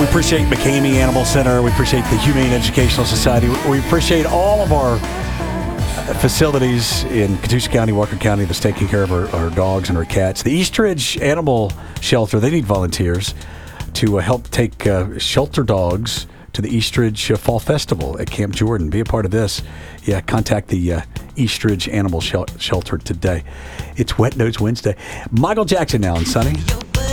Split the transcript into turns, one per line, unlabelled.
We appreciate McCamey Animal Center. We appreciate the Humane Educational Society. We appreciate all of our facilities in Catoosa County, Walker County that's taking care of our dogs and our cats. The Eastridge Animal Shelter, they need volunteers to help take shelter dogs to the Eastridge Fall Festival at Camp Jordan. Be a part of this. Yeah, contact the Eastridge Animal Shelter today. It's Wet Nose Wednesday. Michael Jackson now and Sunny.